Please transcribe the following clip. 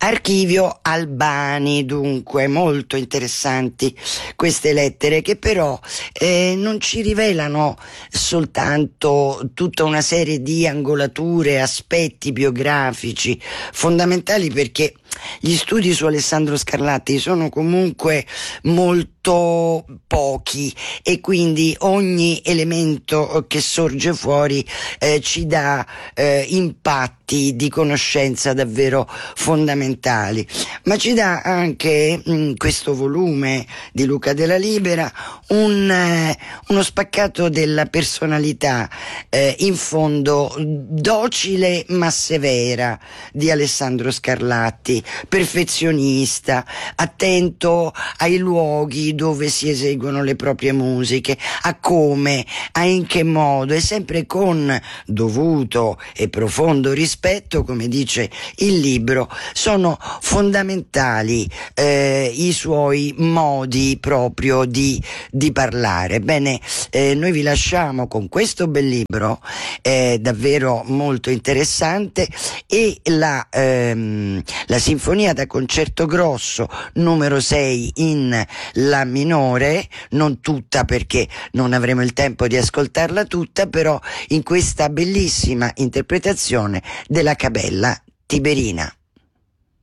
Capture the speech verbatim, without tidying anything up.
Archivio Albani, dunque, molto interessanti queste lettere, che però eh, non ci rivelano soltanto tutta una serie di angolature, aspetti biografici fondamentali, perché gli studi su Alessandro Scarlatti sono comunque molto pochi e quindi ogni elemento che sorge fuori eh, ci dà eh, impatti di conoscenza davvero fondamentali, ma ci dà anche in questo volume di Luca Della Libera un, eh, uno spaccato della personalità eh, in fondo docile ma severa di Alessandro Scarlatti, perfezionista, attento ai luoghi dove si eseguono le proprie musiche, a come, a in che modo, e sempre con dovuto e profondo rispetto, come dice il libro. Sono fondamentali eh, i suoi modi proprio di, di parlare. Bene, eh, noi vi lasciamo con questo bel libro, eh, davvero molto interessante, e la, ehm, la sinfonia da concerto grosso numero sei in la minore, non tutta perché non avremo il tempo di ascoltarla tutta, però in questa bellissima interpretazione della Cabella Tiberina.